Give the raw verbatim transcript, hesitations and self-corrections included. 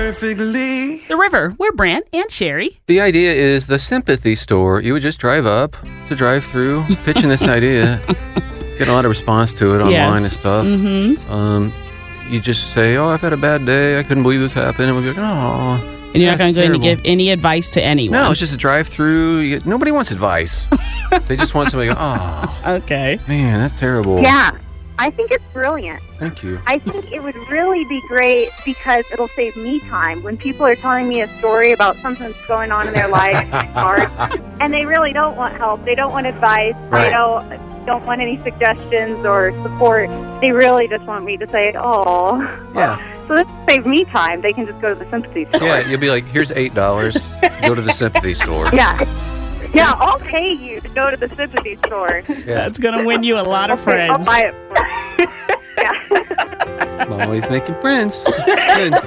perfectly. The River. We're Brant and Sherry. The idea is the sympathy store. You would just drive up to drive through, pitching this idea. Get a lot of response to it online Yes. and stuff. Mm-hmm. Um, you just say, oh, I've had a bad day. I couldn't believe this happened. And we'll be like, oh. And you're not that's going to terrible. give any advice to anyone. No, it's just a drive-through. You get, nobody wants advice. They just want somebody to go, oh, Okay. man, that's terrible. Yeah, I think it's brilliant. Thank you. I think it would really be great because it'll save me time. When people are telling me a story about something that's going on in their life, it's hard, and they really don't want help. They don't want advice. Right. They don't don't want any suggestions or support. They really just want me to say, oh. Yeah. So this saves me time. They can just go to the sympathy store. Yeah, you'll be like, here's eight dollars. Go to the sympathy store. Yeah. Yeah, I'll pay you to go to the sympathy store. Yeah. That's going to win you a lot of Okay, I'll friends. buy it for you. Yeah. I'm always making friends. Good.